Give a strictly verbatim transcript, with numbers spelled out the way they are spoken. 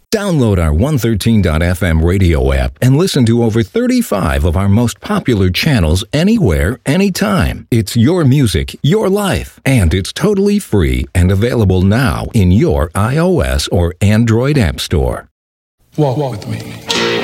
Download our one thirteen dot f m radio app and listen to over thirty-five of our most popular channels anywhere, anytime. It's your music, your life, and it's totally free and available now in your iOS or Android app store. Walk with me.